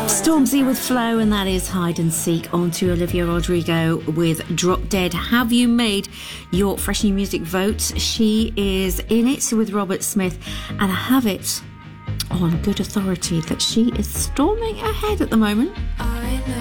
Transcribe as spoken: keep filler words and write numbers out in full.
Stormzy with Flow, and that is Hide and Seek. On to Olivia Rodrigo with Drop Dead. Have you made your Fresh New Music votes? She is in it with Robert Smith, and I have it on good authority that she is storming ahead at the moment. I know